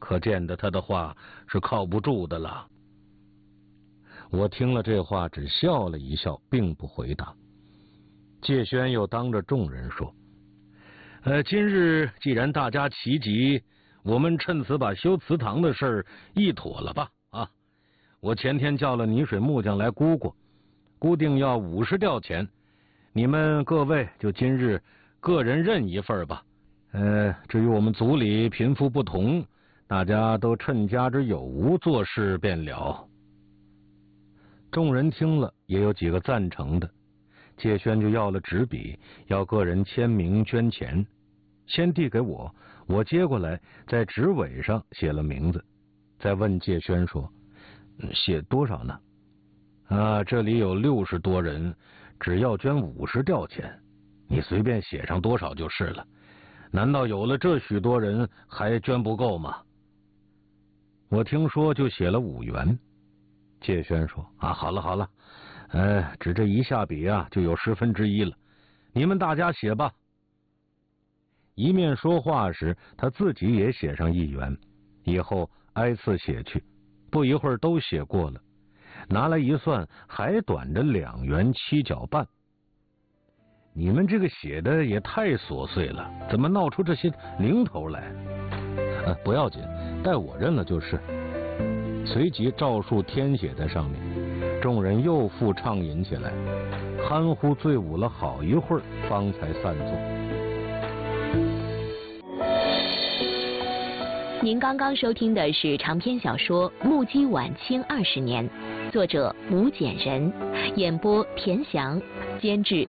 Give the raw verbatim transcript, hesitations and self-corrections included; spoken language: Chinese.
可见得他的话是靠不住的了。我听了这话，只笑了一笑，并不回答。介轩又当着众人说：“呃，今日既然大家齐集，我们趁此把修祠堂的事儿议妥了吧？啊，我前天叫了泥水木匠来估过，估定要五十吊钱，你们各位就今日个人认一份吧。呃，至于我们族里贫富不同，大家都趁家之有无做事便了。”众人听了，也有几个赞成的。介轩就要了纸笔，要个人签名捐钱，先递给我，我接过来，在纸尾上写了名字，再问介轩说：“写多少呢？”啊，这里有六十多人，只要捐五十吊钱，你随便写上多少就是了。难道有了这许多人还捐不够吗？我听说就写了五元。介轩说：“啊，好了好了，呃，只这一下笔啊，就有十分之一了。你们大家写吧。”一面说话时，他自己也写上一元，以后挨次写去。不一会儿都写过了，拿来一算，还短着两元七角半。你们这个写的也太琐碎了，怎么闹出这些零头来？呃，不要紧，待我认了就是。随即照数填写在上面，众人又复畅饮起来，酣呼醉舞了好一会儿，方才散座。 您刚刚收听的是长篇小说《目击晚清二十年》，作者吴简人，演播田祥，监制